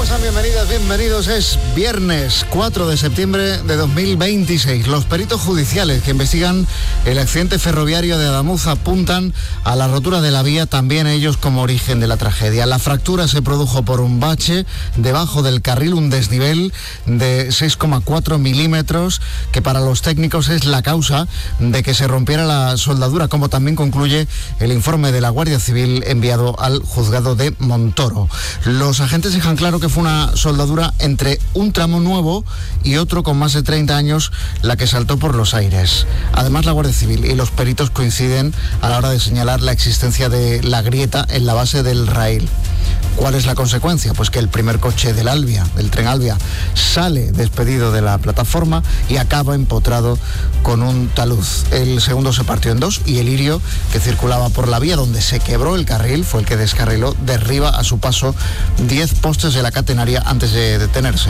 pasan? Bienvenidas, bienvenidos. Es viernes 4 de septiembre de 2026. Los peritos judiciales que investigan el accidente ferroviario de Adamuz apuntan a la rotura de la vía, también ellos como origen de la tragedia. La fractura se produjo por un bache debajo del carril, un desnivel de 6,4 milímetros, que para los técnicos es la causa de que se rompiera la soldadura, como también concluye el informe de la Guardia Civil enviado al juzgado de Montoro. Los agentes dejan claro que fue una soldadura entre un tramo nuevo y otro con más de 30 años la que saltó por los aires. Además, la Guardia Civil y los peritos coinciden a la hora de señalar la existencia de la grieta en la base del raíl. ¿Cuál es la consecuencia? Pues que el primer coche del tren Albia, sale despedido de la plataforma y acaba empotrado con un talud. El segundo se partió en dos y el Lirio, que circulaba por la vía donde se quebró el carril, fue el que descarriló, derriba a su paso 10 postes de la catenaria antes de detenerse.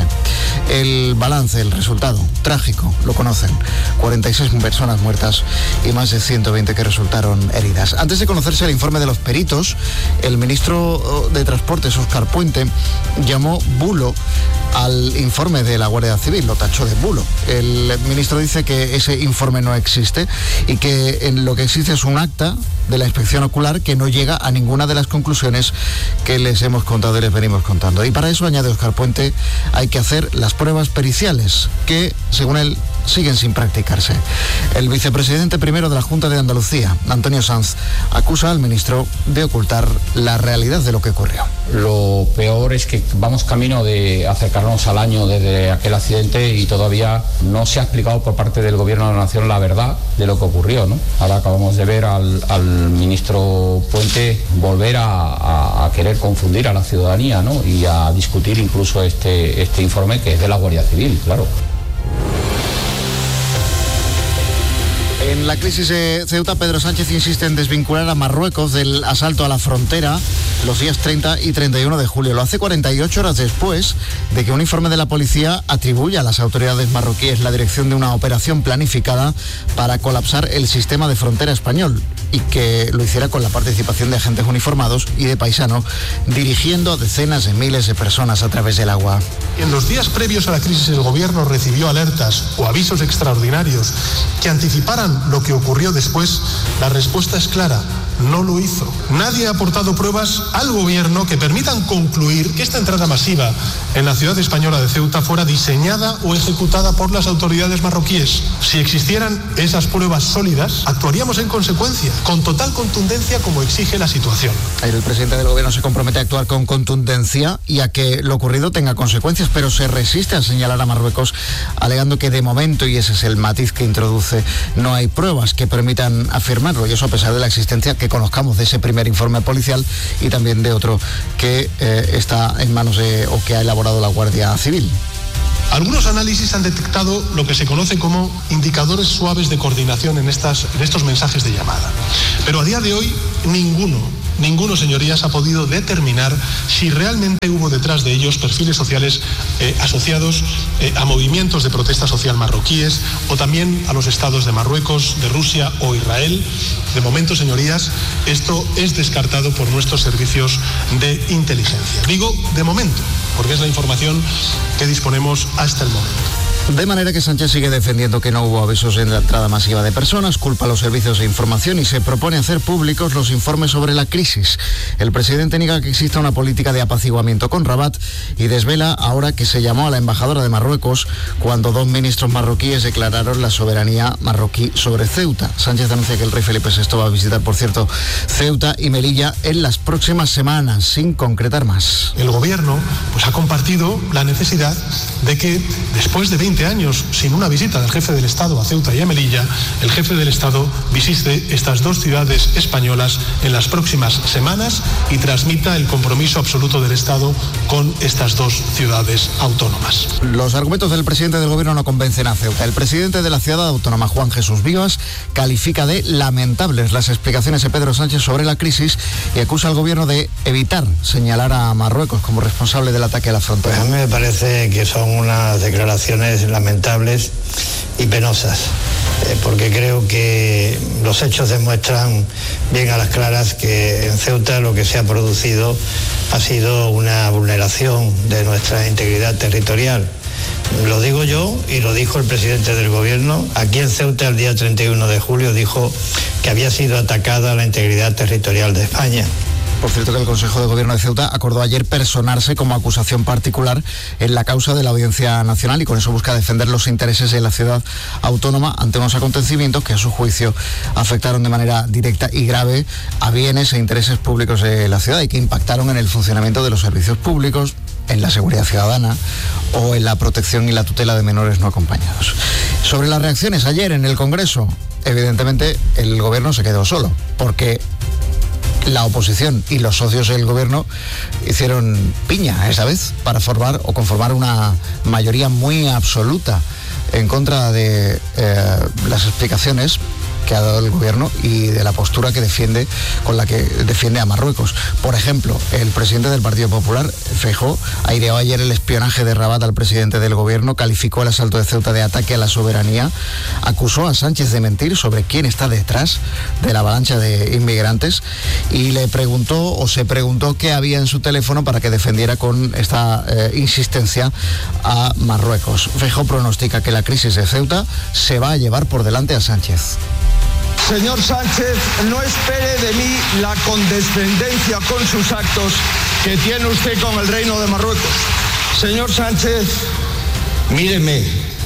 El balance, el resultado, trágico, lo conocen. 46 personas muertas y más de 120 que resultaron heridas. Antes de conocerse el informe de los peritos, el ministro de Transportes, Óscar Puente, llamó bulo al informe de la Guardia Civil, lo tachó de bulo. El ministro dice que ese informe no existe y que en lo que existe es un acta de la inspección ocular que no llega a ninguna de las conclusiones que les hemos contado y les venimos contando. Y para eso, añade Óscar Puente, hay que hacer las pruebas periciales, que, según él, siguen sin practicarse. El vicepresidente primero de la Junta de Andalucía, Antonio Sanz, acusa al ministro de ocultar la realidad de lo que ocurrió. Lo peor es que vamos camino de acercarnos al año desde aquel accidente y todavía no se ha explicado por parte del Gobierno de la Nación la verdad de lo que ocurrió, ¿no? Ahora acabamos de ver al ministro Puente volver a querer confundir a la ciudadanía, ¿no? Y a discutir incluso este informe que es de la Guardia Civil, claro. En la crisis de Ceuta, Pedro Sánchez insiste en desvincular a Marruecos del asalto a la frontera los días 30 y 31 de julio. Lo hace 48 horas después de que un informe de la policía atribuya a las autoridades marroquíes la dirección de una operación planificada para colapsar el sistema de frontera español, y que lo hiciera con la participación de agentes uniformados y de paisanos, dirigiendo a decenas de miles de personas a través del agua. En los días previos a la crisis, el gobierno recibió alertas o avisos extraordinarios que anticiparan lo que ocurrió después. La respuesta es clara: no lo hizo. Nadie ha aportado pruebas al gobierno que permitan concluir que esta entrada masiva en la ciudad española de Ceuta fuera diseñada o ejecutada por las autoridades marroquíes. Si existieran esas pruebas sólidas, actuaríamos en consecuencia, con total contundencia, como exige la situación. El presidente del gobierno se compromete a actuar con contundencia y a que lo ocurrido tenga consecuencias, pero se resiste a señalar a Marruecos, alegando que de momento, y ese es el matiz que introduce, no hay pruebas que permitan afirmarlo, y eso a pesar de la existencia que conozcamos de ese primer informe policial y también de otro que está en manos o que ha elaborado la Guardia Civil. Algunos análisis han detectado lo que se conoce como indicadores suaves de coordinación en estos mensajes de llamada. Pero a día de hoy, ninguno, señorías, ha podido determinar si realmente hubo detrás de ellos perfiles sociales asociados a movimientos de protesta social marroquíes o también a los estados de Marruecos, de Rusia o Israel. De momento, señorías, esto es descartado por nuestros servicios de inteligencia. Digo de momento, porque es la información que disponemos hasta el momento. De manera que Sánchez sigue defendiendo que no hubo avisos en la entrada masiva de personas, culpa a los servicios de información y se propone hacer públicos los informes sobre la crisis. El presidente niega que exista una política de apaciguamiento con Rabat y desvela ahora que se llamó a la embajadora de Marruecos cuando 2 ministros marroquíes declararon la soberanía marroquí sobre Ceuta. Sánchez anuncia que el rey Felipe VI va a visitar, por cierto, Ceuta y Melilla en las próximas semanas, sin concretar más. El gobierno ha compartido la necesidad de que, después de 20 años sin una visita del jefe del Estado a Ceuta y a Melilla, el jefe del Estado visite estas 2 ciudades españolas en las próximas semanas y transmita el compromiso absoluto del Estado con estas 2 ciudades autónomas. Los argumentos del presidente del gobierno no convencen a Ceuta. El presidente de la ciudad autónoma, Juan Jesús Vivas, califica de lamentables las explicaciones de Pedro Sánchez sobre la crisis y acusa al gobierno de evitar señalar a Marruecos como responsable del ataque a la frontera. Pues a mí me parece que son unas declaraciones lamentables y penosas. porque creo que los hechos demuestran bien a las claras que en Ceuta lo que se ha producido ha sido una vulneración de nuestra integridad territorial. Lo digo yo y lo dijo el presidente del gobierno. Aquí en Ceuta el día 31 de julio dijo que había sido atacada la integridad territorial de España. Por cierto, que el Consejo de Gobierno de Ceuta acordó ayer personarse como acusación particular en la causa de la Audiencia Nacional y con eso busca defender los intereses de la ciudad autónoma ante unos acontecimientos que a su juicio afectaron de manera directa y grave a bienes e intereses públicos de la ciudad y que impactaron en el funcionamiento de los servicios públicos, en la seguridad ciudadana o en la protección y la tutela de menores no acompañados. Sobre las reacciones ayer en el Congreso, evidentemente el Gobierno se quedó solo, porque la oposición y los socios del gobierno hicieron piña esa vez para conformar una mayoría muy absoluta en contra de las explicaciones que ha dado el gobierno y de la postura con la que defiende a Marruecos. Por ejemplo, el presidente del Partido Popular, Feijóo, aireó ayer el espionaje de Rabat al presidente del gobierno, calificó el asalto de Ceuta de ataque a la soberanía, acusó a Sánchez de mentir sobre quién está detrás de la avalancha de inmigrantes y se preguntó qué había en su teléfono para que defendiera con esta insistencia a Marruecos. Feijóo pronostica que la crisis de Ceuta se va a llevar por delante a Sánchez. Señor Sánchez, no espere de mí la condescendencia con sus actos que tiene usted con el Reino de Marruecos. Señor Sánchez, míreme,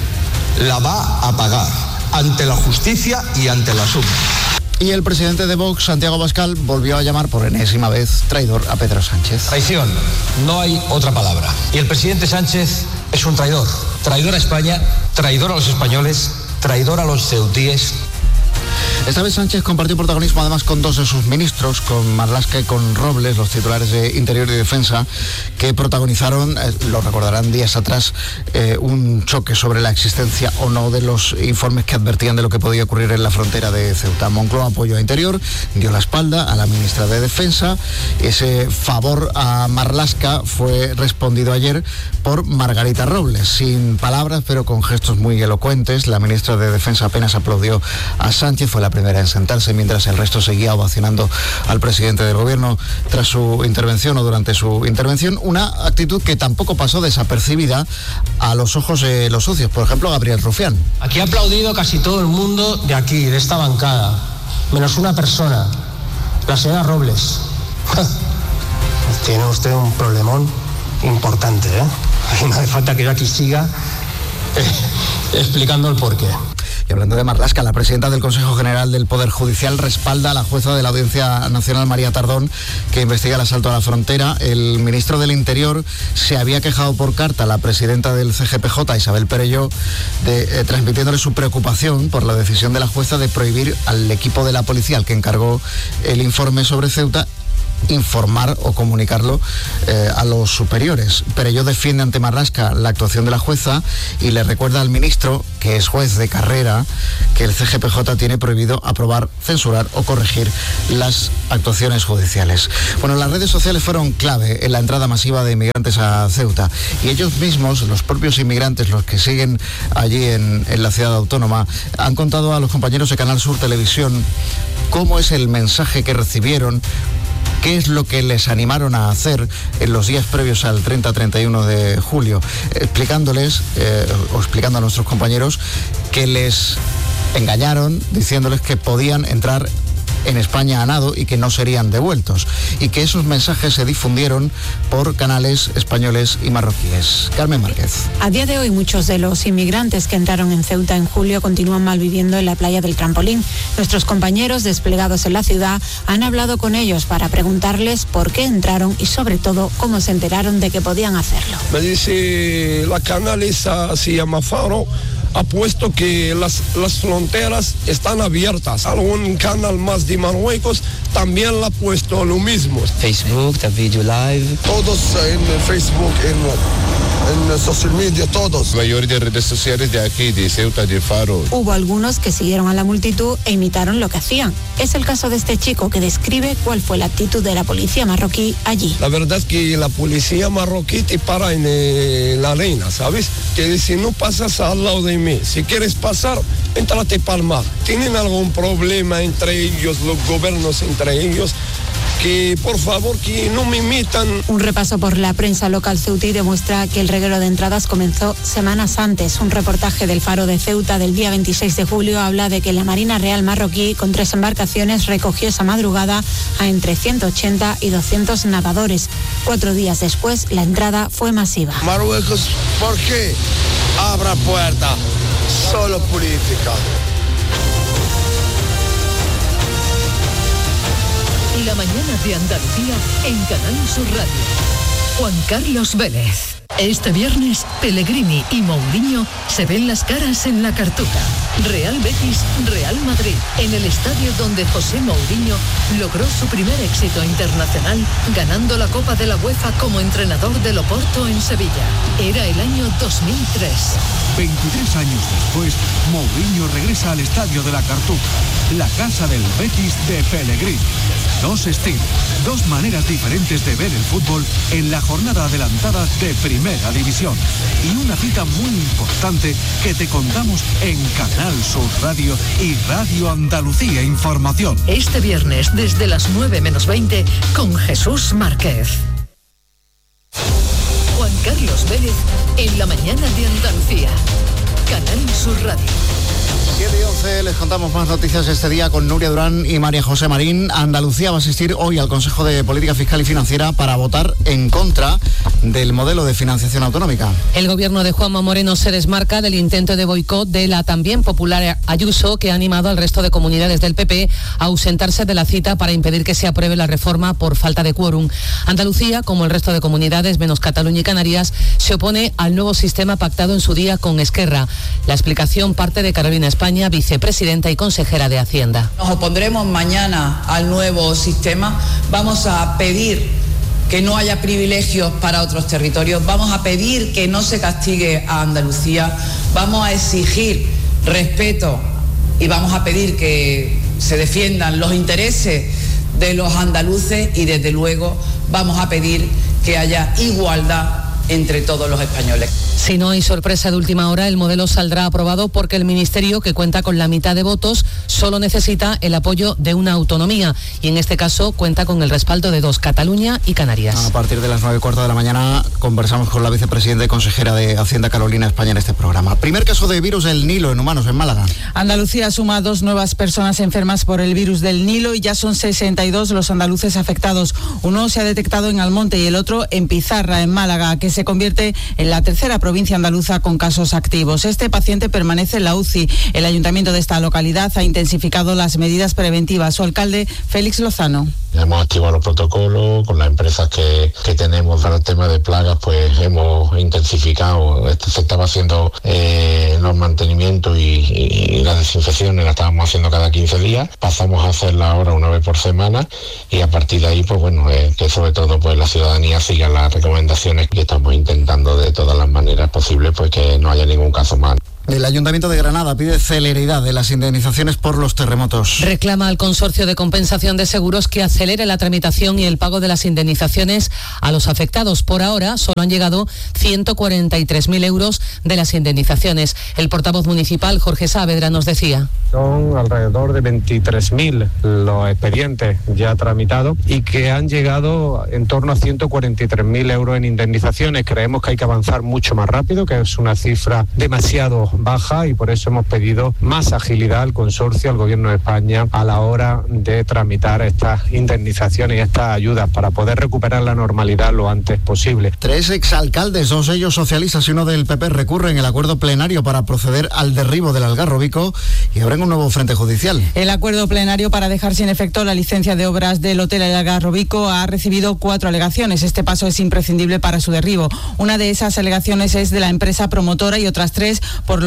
la va a pagar ante la justicia y ante la suma. Y el presidente de Vox, Santiago Abascal, volvió a llamar por enésima vez traidor a Pedro Sánchez. Traición, no hay otra palabra. Y el presidente Sánchez es un traidor. Traidor a España, traidor a los españoles, traidor a los ceutíes. Esta vez Sánchez compartió protagonismo además con dos de sus ministros, con Marlaska y con Robles, los titulares de Interior y Defensa, que protagonizaron, lo recordarán días atrás, un choque sobre la existencia o no de los informes que advertían de lo que podía ocurrir en la frontera de Ceuta. Moncloa apoyó a Interior, dio la espalda a la ministra de Defensa. Ese favor a Marlaska fue respondido ayer por Margarita Robles, sin palabras pero con gestos muy elocuentes. La ministra de Defensa apenas aplaudió a Sánchez, fue la primera en sentarse, mientras el resto seguía ovacionando al presidente del gobierno tras su intervención o durante su intervención, una actitud que tampoco pasó desapercibida a los ojos de los socios, por ejemplo Gabriel Rufián. Aquí ha aplaudido casi todo el mundo de aquí, de esta bancada, menos una persona, la señora Robles. Tiene usted un problemón importante, ¿eh? Y no hace falta que yo aquí siga explicando el porqué. Y hablando de Marlaska, la presidenta del Consejo General del Poder Judicial respalda a la jueza de la Audiencia Nacional, María Tardón, que investiga el asalto a la frontera. El ministro del Interior se había quejado por carta a la presidenta del CGPJ, Isabel Perelló, transmitiéndole su preocupación por la decisión de la jueza de prohibir al equipo de la policía, al que encargó el informe sobre Ceuta, informar o comunicarlo a los superiores. Perelló defiende ante Marlaska la actuación de la jueza y le recuerda al ministro, que es juez de carrera, que el CGPJ tiene prohibido aprobar, censurar o corregir las actuaciones judiciales. Bueno, las redes sociales fueron clave en la entrada masiva de inmigrantes a Ceuta y ellos mismos, los propios inmigrantes, los que siguen allí en la ciudad autónoma, han contado a los compañeros de Canal Sur Televisión cómo es el mensaje que recibieron, qué es lo que les animaron a hacer en los días previos al 30-31 de julio, explicando a nuestros compañeros que les engañaron diciéndoles que podían entrar en España a nado y que no serían devueltos, y que esos mensajes se difundieron por canales españoles y marroquíes. Carmen Márquez. A día de hoy, muchos de los inmigrantes que entraron en Ceuta en julio continúan malviviendo en la playa del Trampolín. Nuestros compañeros desplegados en la ciudad han hablado con ellos para preguntarles por qué entraron y sobre todo cómo se enteraron de que podían hacerlo. Me dice la canal esa, se llama Faro, ha puesto que las fronteras están abiertas. Algún canal más de Marruecos también le ha puesto lo mismo. Facebook, the video live. Todos en Facebook, en social media, todos. La mayoría de redes sociales de aquí, de Ceuta, de Faro. Hubo algunos que siguieron a la multitud e imitaron lo que hacían. Es el caso de este chico que describe cuál fue la actitud de la policía marroquí allí. La verdad es que la policía marroquí te para en la arena, ¿sabes? Que si no pasas al lado de mí, si quieres pasar, entrate para el mar. ¿Tienen algún problema entre ellos, los gobiernos entre ellos? Que por favor que no me imitan. Un repaso por la prensa local ceutí demuestra que el reguero de entradas comenzó semanas antes. Un reportaje del Faro de Ceuta del día 26 de julio habla de que la Marina Real marroquí con 3 embarcaciones recogió esa madrugada a entre 180 y 200 nadadores. 4 días después la entrada fue masiva. Marruecos, ¿por qué? Abra puerta, solo política. La mañana de Andalucía en Canal Sur Radio. Juan Carlos Vélez. Este viernes, Pellegrini y Mourinho se ven las caras en la Cartuja. Real Betis, Real Madrid, en el estadio donde José Mourinho logró su primer éxito internacional, ganando la Copa de la UEFA como entrenador del Oporto en Sevilla. Era el año 2003. 23 años después, Mourinho regresa al estadio de la Cartuja, la casa del Betis de Pellegrini. 2 estilos, 2 maneras diferentes de ver el fútbol en la jornada adelantada de Primera División. Y una cita muy importante que te contamos en Canal Sur Radio y Radio Andalucía Información. Este viernes desde las 9 menos 20 con Jesús Márquez. Juan Carlos Vélez en la mañana de Andalucía. Canal Sur Radio. 7 y 11, les contamos más noticias este día con Nuria Durán y María José Marín. Andalucía va a asistir hoy al Consejo de Política Fiscal y Financiera para votar en contra del modelo de financiación autonómica. El gobierno de Juanma Moreno se desmarca del intento de boicot de la también popular Ayuso, que ha animado al resto de comunidades del PP a ausentarse de la cita para impedir que se apruebe la reforma por falta de quórum. Andalucía, como el resto de comunidades, menos Cataluña y Canarias, se opone al nuevo sistema pactado en su día con Esquerra. La explicación parte de Carolina España, vicepresidenta y consejera de Hacienda. Nos opondremos mañana al nuevo sistema. Vamos a pedir que no haya privilegios para otros territorios. Vamos a pedir que no se castigue a Andalucía. Vamos a exigir respeto y vamos a pedir que se defiendan los intereses de los andaluces y desde luego vamos a pedir que haya igualdad entre todos los españoles. Si no hay sorpresa de última hora, el modelo saldrá aprobado porque el Ministerio, que cuenta con la mitad de votos, solo necesita el apoyo de una autonomía y en este caso cuenta con el respaldo de 2, Cataluña y Canarias. A partir de las 9:15 de la mañana conversamos con la vicepresidenta y consejera de Hacienda, Carolina España, en este programa. Primer caso de virus del Nilo en humanos en Málaga. Andalucía suma 2 nuevas personas enfermas por el virus del Nilo y ya son 62 los andaluces afectados. Uno se ha detectado en Almonte y el otro en Pizarra, en Málaga, que se convierte en la tercera provincia andaluza con casos activos. Este paciente permanece en la UCI. El ayuntamiento de esta localidad ha intensificado las medidas preventivas. Su alcalde, Félix Lozano. Hemos activado los protocolos con las empresas que tenemos para el tema de plagas, pues hemos intensificado. Se estaba haciendo los mantenimientos y las desinfecciones las estábamos haciendo cada 15 días. Pasamos a hacerla ahora una vez por semana y a partir de ahí, pues bueno, que sobre todo pues la ciudadanía siga las recomendaciones que estamos intentando de todas las maneras posibles, pues que no haya ningún caso más. El Ayuntamiento de Granada pide celeridad de las indemnizaciones por los terremotos. Reclama al Consorcio de Compensación de Seguros que acelere la tramitación y el pago de las indemnizaciones a los afectados. Por ahora solo han llegado 143.000 euros de las indemnizaciones. El portavoz municipal, Jorge Saavedra, nos decía. Son alrededor de 23.000 los expedientes ya tramitados y que han llegado en torno a 143.000 euros en indemnizaciones. Creemos que hay que avanzar mucho más rápido, que es una cifra demasiado baja y por eso hemos pedido más agilidad al consorcio, al Gobierno de España, a la hora de tramitar estas indemnizaciones y estas ayudas para poder recuperar la normalidad lo antes posible. 3 exalcaldes, 2 de ellos socialistas y uno del PP, recurren el acuerdo plenario para proceder al derribo del Algarrobico y abren un nuevo frente judicial. El acuerdo plenario para dejar sin efecto la licencia de obras del Hotel El Algarrobico ha recibido 4 alegaciones. Este paso es imprescindible para su derribo. Una de esas alegaciones es de la empresa promotora y otras 3 por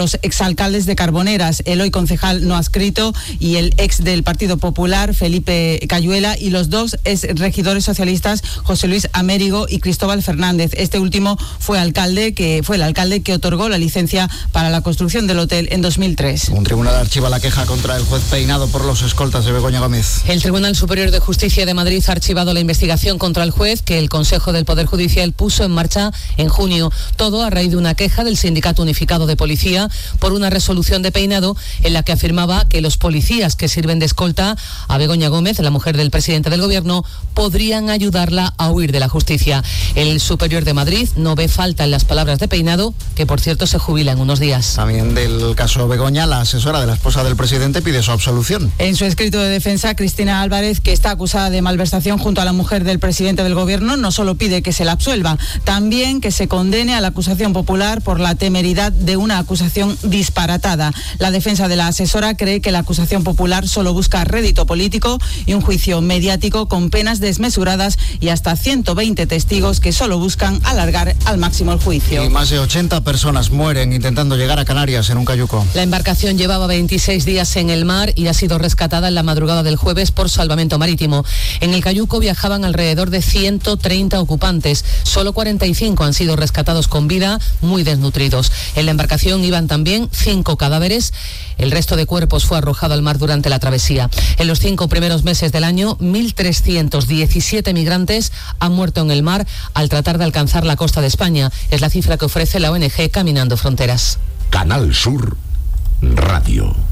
los exalcaldes de Carboneras, el hoy concejal no adscrito y el ex del Partido Popular, Felipe Cayuela, y los dos ex regidores socialistas, José Luis Amérigo y Cristóbal Fernández. Este último fue el alcalde que otorgó la licencia para la construcción del hotel en 2003. Un tribunal archiva la queja contra el juez Peinado por los escoltas de Begoña Gómez. El Tribunal Superior de Justicia de Madrid ha archivado la investigación contra el juez que el Consejo del Poder Judicial puso en marcha en junio. Todo a raíz de una queja del Sindicato Unificado de Policía por una resolución de Peinado en la que afirmaba que los policías que sirven de escolta a Begoña Gómez, la mujer del presidente del Gobierno, podrían ayudarla a huir de la justicia. El Superior de Madrid no ve falta en las palabras de Peinado, que por cierto se jubila en unos días. También del caso Begoña, la asesora de la esposa del presidente pide su absolución. En su escrito de defensa, Cristina Álvarez, que está acusada de malversación junto a la mujer del presidente del Gobierno, no solo pide que se la absuelva, también que se condene a la acusación popular por la temeridad de una acusación disparatada. La defensa de la asesora cree que la acusación popular solo busca rédito político y un juicio mediático con penas desmesuradas y hasta 120 testigos que solo buscan alargar al máximo el juicio. Y más de 80 personas mueren intentando llegar a Canarias en un cayuco. La embarcación llevaba 26 días en el mar y ha sido rescatada en la madrugada del jueves por salvamento marítimo. En el cayuco viajaban alrededor de 130 ocupantes. Solo 45 han sido rescatados con vida, muy desnutridos. En la embarcación iban también 5 cadáveres. El resto de cuerpos fue arrojado al mar durante la travesía. En los 5 primeros meses del año, 1.317 migrantes han muerto en el mar al tratar de alcanzar la costa de España. Es la cifra que ofrece la ONG Caminando Fronteras. Canal Sur Radio.